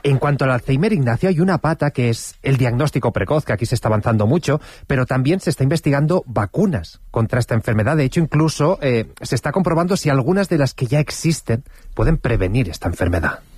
En cuanto al Alzheimer, Ignacio, hay una pata que es el diagnóstico precoz, que aquí se está avanzando mucho, pero también se está investigando vacunas contra esta enfermedad. De hecho, incluso se está comprobando si algunas de las que ya existen pueden prevenir esta enfermedad.